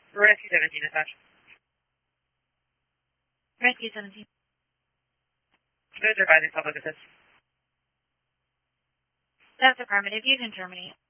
Rescue 17, attached. Rescue 17. Those are advising public assist. That's affirmative. You can terminate.